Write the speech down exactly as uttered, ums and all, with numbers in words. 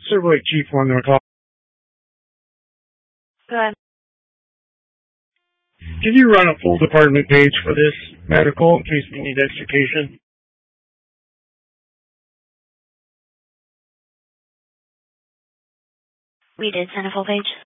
Server Chief on the call. Go ahead. Can you run a full department page for this medical in case we need education? We did send a full page.